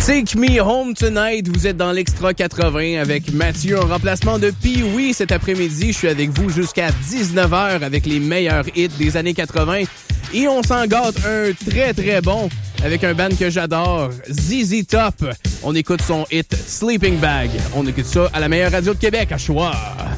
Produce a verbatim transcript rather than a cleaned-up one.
Take Me Home Tonight, vous êtes dans l'Extra quatre-vingts avec Mathieu en remplacement de Pee-Wee cet après-midi. Je suis avec vous jusqu'à dix-neuf heures avec les meilleurs hits des années quatre-vingts. Et on s'en gâte un très très bon avec un band que j'adore, Z Z Top. On écoute son hit Sleeping Bag. On écoute ça à la meilleure radio de Québec, à Choix.